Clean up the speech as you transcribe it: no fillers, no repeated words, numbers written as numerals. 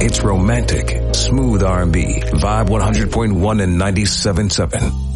It's romantic, smooth R&B, Vibe 100.1 and 97.7.